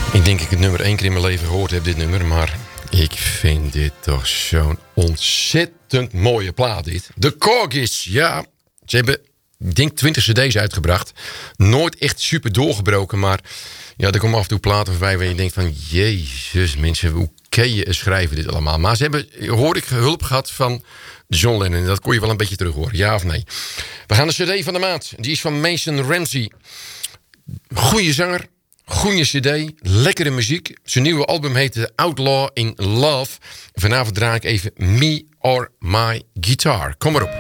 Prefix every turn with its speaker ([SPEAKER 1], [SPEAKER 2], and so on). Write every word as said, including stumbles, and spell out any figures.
[SPEAKER 1] Ik denk dat ik het nummer één keer in mijn leven gehoord heb, dit nummer. Maar ik vind dit toch zo'n ontzettend mooie plaat, dit. De Corgis, ja. Ze hebben, ik denk, twintig cd's uitgebracht. Nooit echt super doorgebroken, maar... Ja, er komen af en toe platen voorbij waar je denkt van... Jezus, mensen, hoe kun je schrijven dit allemaal? Maar ze hebben, hoor ik, hulp gehad van John Lennon. Dat kon je wel een beetje terug horen, ja of nee? We gaan de cd van de maand. Die is van Mason Ramsey. Goeie zanger. Goeie cd, lekkere muziek. Zijn nieuwe album heette Outlaw in Love. Vanavond draai ik even Me or My Guitar. Kom maar op.